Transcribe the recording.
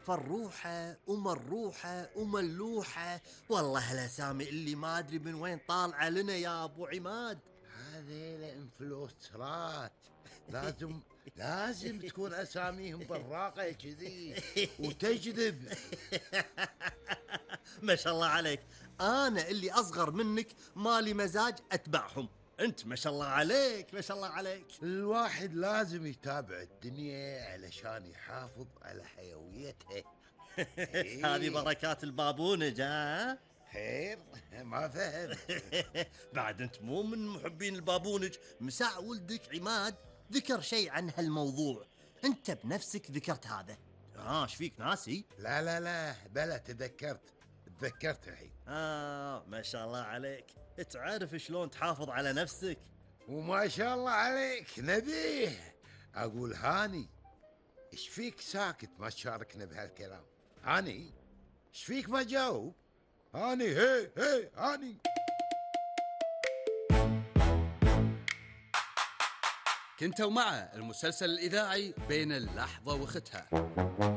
فروحة ومروحة وملوحة، والله الأسامي اللي ما أدري من وين طالعة لنا يا أبو عماد. هذيل انفلوسترات، لازم تكون اساميهم براقه كذي وتجذب. ما شاء الله عليك، أنا اللي أصغر منك مالي مزاج أتبعهم، أنت ما شاء الله عليك ما شاء الله عليك. الواحد لازم يتابع الدنيا علشان يحافظ على حيويتها. هذه إيه. بركات البابونج ها. خير، ما فهم. بعد أنت مو من محبين البابونج، مساع ولدك عماد ذكر شيء عن هالموضوع، أنت بنفسك ذكرت هذا. ايش فيك ناسي؟ لا لا لا، بلا تذكرت الحين. ما شاء الله عليك، تعرف شلون تحافظ على نفسك. وما شاء الله عليك نبيه. اقول هاني، ايش فيك ساكت ما تشاركنا بهالكلام؟ هاني، ايش فيك ما جاوب؟ هاني، هي هاني. كنتوا مع المسلسل الإذاعي بين اللحظة وختها.